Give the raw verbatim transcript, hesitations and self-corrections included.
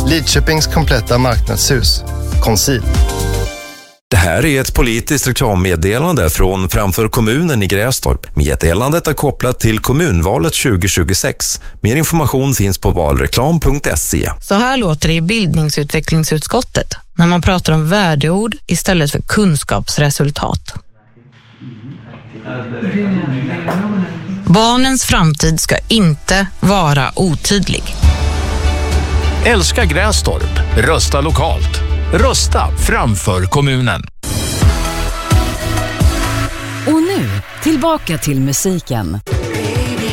Lidköpings kompletta marknadshus. Konsil. Det här är ett politiskt reklammeddelande från Framför kommunen i Grästorp. Meddelandet är kopplat till kommunvalet tjugo tjugosex. Mer information finns på valreklam punkt se. Så här låter det i bildningsutvecklingsutskottet när man pratar om värdeord istället för kunskapsresultat. Barnens framtid ska inte vara otydlig. Älska Grästorp. Rösta lokalt. Rösta framför kommunen. Och nu, tillbaka till musiken.